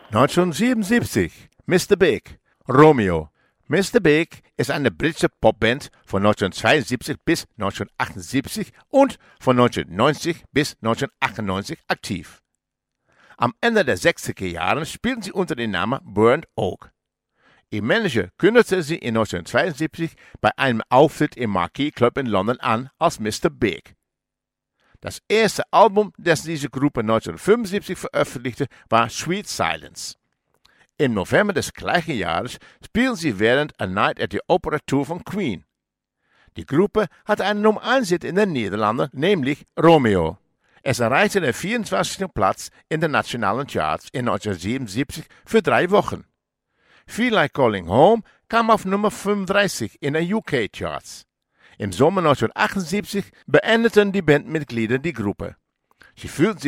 1977, Mr. Big, Romeo. Mr. Big ist eine britische Popband von 1972 bis 1978 und von 1990 bis 1998 aktiv. Am Ende der 60er Jahre spielten sie unter dem Namen Burnt Oak. Ihr Manager kündigte sie in 1972 bei einem Auftritt im Marquee Club in London an als Mr. Big. Das erste Album, das diese Gruppe 1975 veröffentlichte, war Sweet Silence. Im November des gleichen Jahres spielten sie während A Night at the Opera Tour von Queen. Die Gruppe hatte einen Nummer 1 Hit in den Niederlanden, nämlich Romeo. Es erreichte den 24. Platz in den nationalen Charts in 1977 für 3 Wochen. Feel Like Calling Home kam auf Nummer 35 in den UK Charts. Im Sommer 1978 beendeten die Bandmitglieder die Gruppe. Sie fühlten